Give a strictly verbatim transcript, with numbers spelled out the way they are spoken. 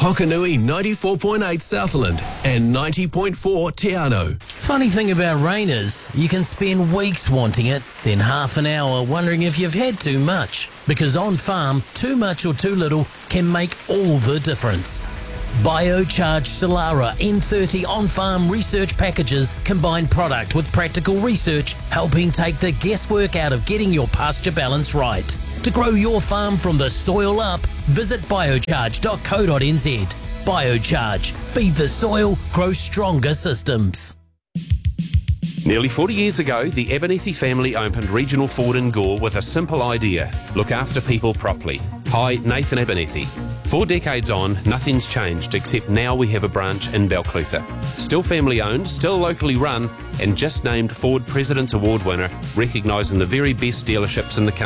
Hokanui ninety-four point eight Southland and ninety point four Te Anau. Funny thing about rain is, you can spend weeks wanting it, then half an hour wondering if you've had too much. Because on farm, too much or too little can make all the difference. Biocharge Solara N thirty on-farm research packages combine product with practical research, helping take the guesswork out of getting your pasture balance right. To grow your farm from the soil up, visit biocharge dot co dot n z. Biocharge. Feed the soil, grow stronger systems. Nearly forty years ago, the Abernethy family opened Regional Ford in Gore with a simple idea: look after people properly. Hi, Nathan Abernethy. Four decades on, nothing's changed, except now we have a branch in Balclutha. Still family owned, still locally run, and just named Ford President's Award winner, recognising the very best dealerships in the country.